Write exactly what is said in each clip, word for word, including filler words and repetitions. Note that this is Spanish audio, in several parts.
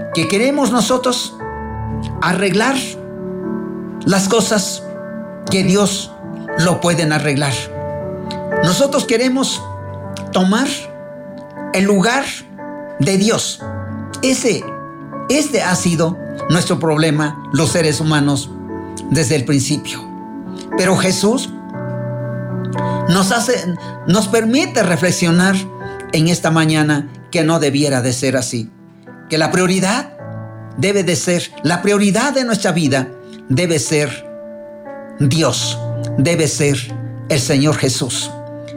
que queremos nosotros arreglar las cosas que Dios lo pueden arreglar. Nosotros queremos tomar el lugar de Dios. Ese, este ha sido nuestro problema, los seres humanos, desde el principio. Pero Jesús nos hace, nos permite reflexionar en esta mañana que no debiera de ser así. Que la prioridad debe de ser, la prioridad de nuestra vida debe ser Dios, debe ser el Señor Jesús.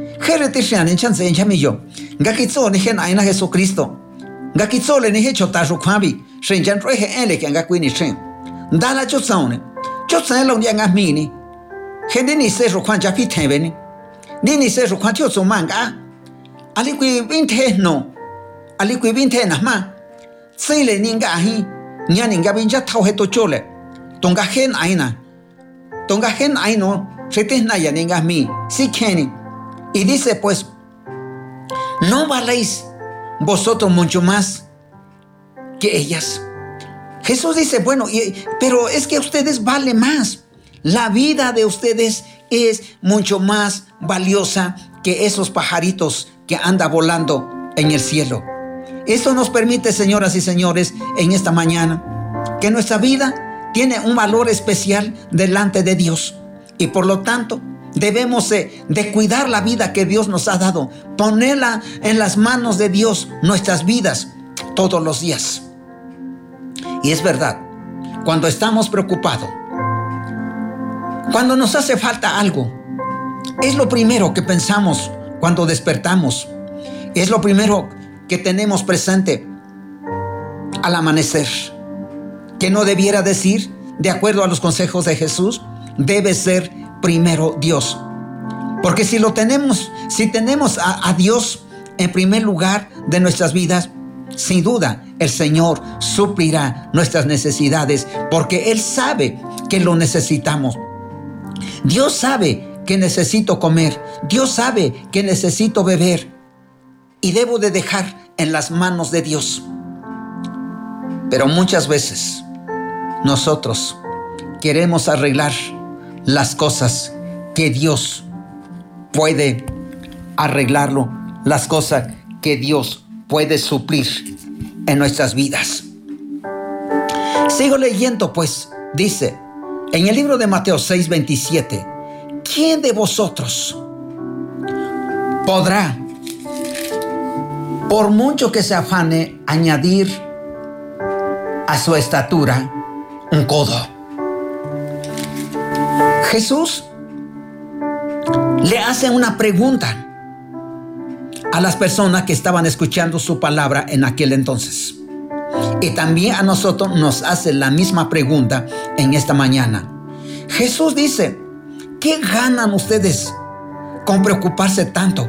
Jesucristo. Gakitsole ni hecho tajo kwabi, shenjan roje ele que anga kwini shen. Dala chotsaune. Chotsan long yang amini. Hende ni se ro kwan japi teveni. Ni ni se ro kwan chotso manga. Ali kwi vinte no. Ali kwi vinte na ma. Sile ninga hi. Nya ninga binja tau heto chole. Tonga hen aina. Tonga hen aino. Retesna ya ninga mi. Si keni. Y dice pues, no valéis vosotros mucho más que ellas. Jesús dice, bueno, y, pero es que ustedes valen más. La vida de ustedes es mucho más valiosa que esos pajaritos que andan volando en el cielo. Esto nos permite, señoras y señores, en esta mañana, que nuestra vida tiene un valor especial delante de Dios. Y por lo tanto, debemos de, de cuidar la vida que Dios nos ha dado, ponerla en las manos de Dios, nuestras vidas, todos los días. Y es verdad, cuando estamos preocupados, cuando nos hace falta algo, es lo primero que pensamos cuando despertamos, es lo primero que tenemos presente al amanecer, que no debiera decir, de acuerdo a los consejos de Jesús, debe ser primero Dios. Porque si lo tenemos, si tenemos a, a Dios en primer lugar de nuestras vidas, sin duda el Señor suplirá nuestras necesidades, porque Él sabe que lo necesitamos. Dios sabe que necesito comer, Dios sabe que necesito beber, y debo de dejar en las manos de Dios. Pero muchas veces nosotros queremos arreglar las cosas que Dios puede arreglarlo, las cosas que Dios puede suplir en nuestras vidas. Sigo leyendo, pues, dice en el libro de Mateo seis veintisiete, ¿quién de vosotros podrá, por mucho que se afane, añadir a su estatura un codo? Jesús le hace una pregunta a las personas que estaban escuchando su palabra en aquel entonces. Y también a nosotros nos hace la misma pregunta en esta mañana. Jesús dice, ¿qué ganan ustedes con preocuparse tanto?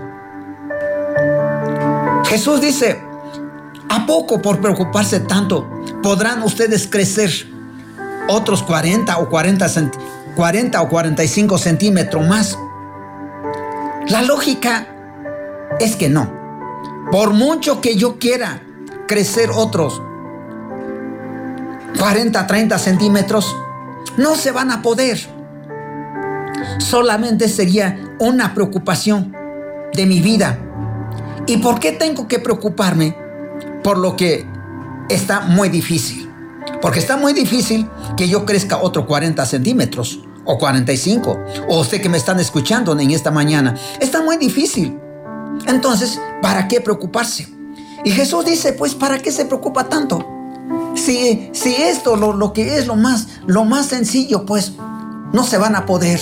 Jesús dice, ¿a poco por preocuparse tanto podrán ustedes crecer otros cuarenta o cuarenta centímetros? cuarenta o cuarenta y cinco centímetros más? La lógica es que no. Por mucho que yo quiera crecer otros cuarenta, treinta centímetros, no se van a poder. Solamente sería una preocupación de mi vida. ¿Y por qué tengo que preocuparme? Por lo que está muy difícil. Porque está muy difícil que yo crezca otros cuarenta centímetros o cuarenta y cinco. O usted que me están escuchando en esta mañana. Está muy difícil. Entonces, ¿para qué preocuparse? Y Jesús dice, pues, ¿para qué se preocupa tanto? Si, si esto, lo, lo que es lo más, lo más sencillo, pues, no se van a poder.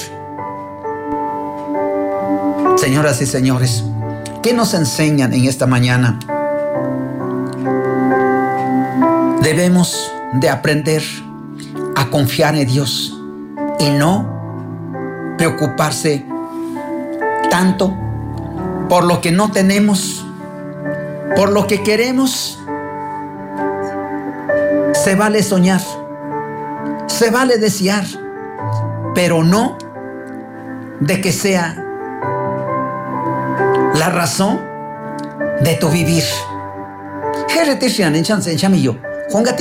Señoras y señores, ¿qué nos enseñan en esta mañana? Debemos de aprender a confiar en Dios y no preocuparse tanto por lo que no tenemos, por lo que queremos. Se vale soñar, se vale desear, pero no de que sea la razón de tu vivir.